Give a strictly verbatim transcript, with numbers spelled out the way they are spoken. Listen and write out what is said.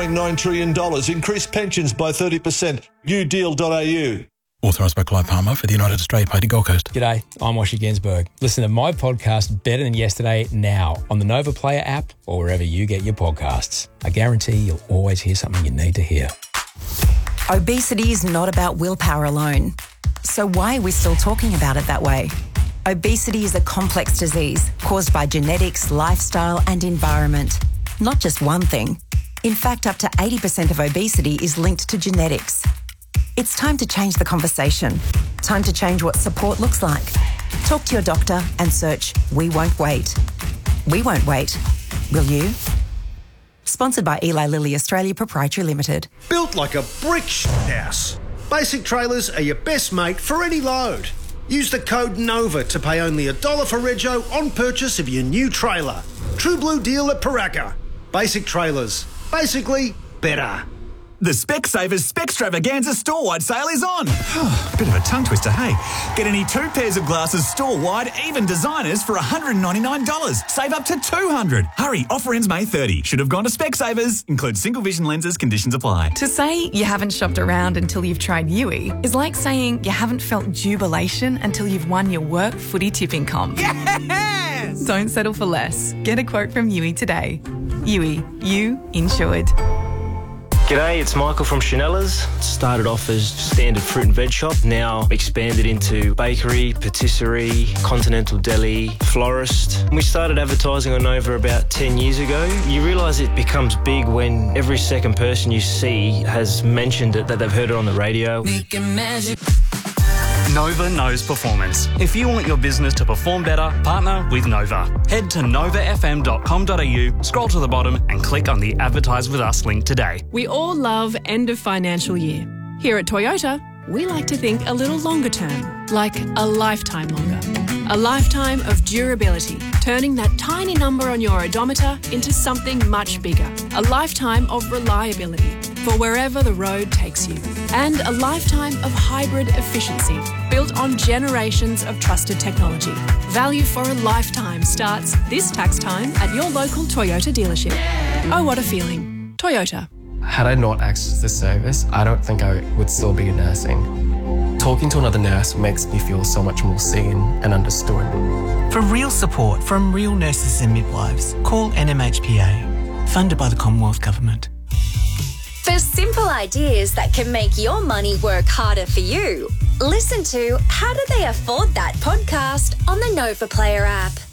nine trillion dollars, increase pensions by thirty percent. new deal dot a u. Authorised by Clive Palmer for the United Australia Party Gold Coast. G'day, I'm Oshy Ginsberg. Listen to my podcast Better Than Yesterday now on the Nova Player app or wherever you get your podcasts. I guarantee you'll always hear something you need to hear. Obesity is not about willpower alone. So why are we still talking about it that way? Obesity is a complex disease caused by genetics, lifestyle and environment. Not just one thing. In fact, up to eighty percent of obesity is linked to genetics. It's time to change the conversation. Time to change what support looks like. Talk to your doctor and search We Won't Wait. We won't wait. Will you? Sponsored by Eli Lilly Australia Proprietary Limited. Built like a brick house. Basic Trailers are your best mate for any load. Use the code NOVA to pay only a dollar for rego on purchase of your new trailer. True blue deal at Paraka. Basic Trailers. Basically, better. The Specsavers Spextravaganza store-wide sale is on. Bit of a tongue twister, hey? Get any two pairs of glasses store-wide, even designers, for one hundred ninety-nine dollars. Save up to two hundred dollars. Hurry, offer ends May thirtieth. Should have gone to Specsavers. Includes single vision lenses, conditions apply. To say you haven't shopped around until you've tried Yui is like saying you haven't felt jubilation until you've won your work footy tipping comp. Yes! Don't settle for less. Get a quote from Yui today. Yui, you insured. G'day, it's Michael from Chanellas. Started off as standard fruit and veg shop, now expanded into bakery, patisserie, continental deli, florist. We started advertising on Nova about ten years ago. You realise it becomes big when every second person you see has mentioned it, that they've heard it on the radio. Making magic. Nova knows performance. If you want your business to perform better, partner with Nova. Head to nova f m dot com dot a u, scroll to the bottom and click on the Advertise With Us link today. We all love end of financial year. Here at Toyota, we like to think a little longer term, like a lifetime longer. A lifetime of durability, turning that tiny number on your odometer into something much bigger. A lifetime of reliability for wherever the road takes you. And a lifetime of hybrid efficiency, built on generations of trusted technology. Value for a lifetime starts this tax time at your local Toyota dealership. Oh, what a feeling. Toyota. Had I not accessed this service, I don't think I would still be nursing. Talking to another nurse makes me feel so much more seen and understood. For real support from real nurses and midwives, call N M H P A, funded by the Commonwealth Government. For simple ideas that can make your money work harder for you, listen to How Do They Afford That podcast on the Nova Player app.